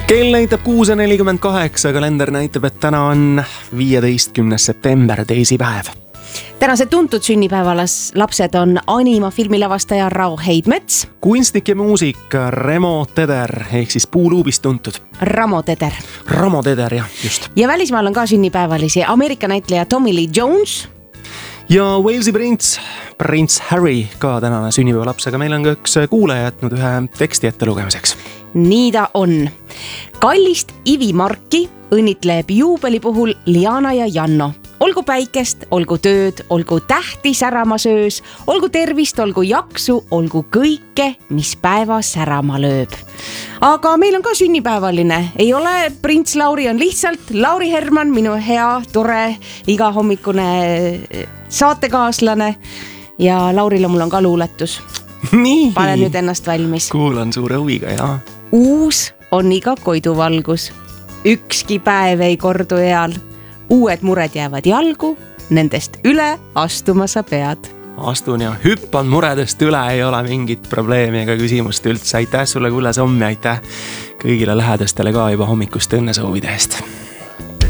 Kell näitab 6.48, kalender näitab, et täna on 15. september, teisipäev. Tänased tuntud sünnipäevalapsed on Anima filmilavastaja Rao Heidmets, kunstnik ja muusik Remo Teder ehk siis Puuluubist tuntud Ramo Teder. Ramo Teder, jah, just. Ja välismaal on ka sünnipäevalisi Ameerika näitleja Tommy Lee Jones. Ja Walesi prints Harry ka tänane sünnipäevalaps, aga meil on ka üks kuulaja jätnud ühe teksti ette lugemiseks. Nii ta on. Kallist Ivi Marki õnnitleb juubeli puhul Liana ja Janno. Olgu päikest, olgu tööd, olgu tähti särama söös, olgu tervist, olgu jaksu, olgu kõike, mis päeva särama lööb. Aga meil on ka sünnipäevaline. Ei ole prints Lauri, on lihtsalt Lauri Herman, minu hea, tore, igahommikune saatekaaslane. Ja Lauril mul on ka luuletus. Nii. Pane nüüd ennast valmis. Kuulan suure huviga, jah. Uus on iga koiduvalgus. Ükski päev ei kordu eal. Uued mured jäävad jalgu, nendest üle astuma sa pead. Astun ja hüppan muredest üle, ei ole mingit probleemi ega küsimust üldse. Aitäh sulle, kuule Sommi, aitäh kõigile lähedastele ka juba hommikust õnnesoovide eest.